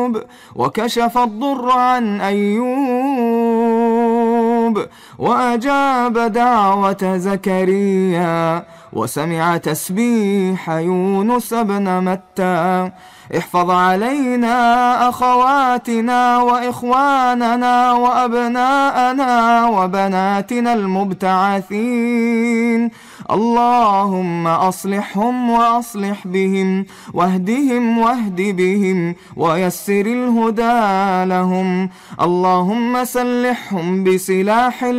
وكشف الضر عن أيوب وأجاب دعوة زكريا وسمع تسبيح يونس بن متى. احفظ علينا أخواتنا وإخواننا وأبناءنا وبناتنا المبتعثين، اللهم أصلحهم وأصلح بهم واهدهم واهد بهم ويسر الهدى لهم، اللهم سلحهم بسلاح